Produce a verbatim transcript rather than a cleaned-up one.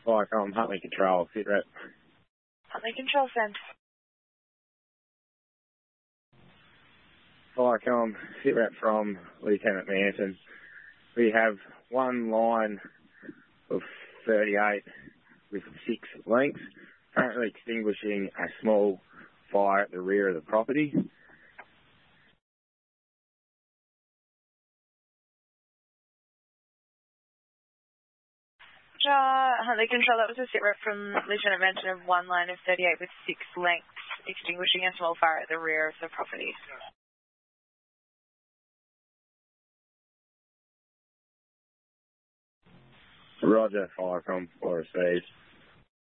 Firecom, Huntley Control, sit rep. Huntley Control, send. Firecom, sit rep from Lieutenant Manson. We have one line of thirty-eight with six lengths, currently extinguishing a small fire at the rear of the property. Uh, Huntley Control, that was a sit rep from Lieutenant Manson of one line of thirty-eight with six lengths, extinguishing a small fire at the rear of the property. Roger, Firecom, or received.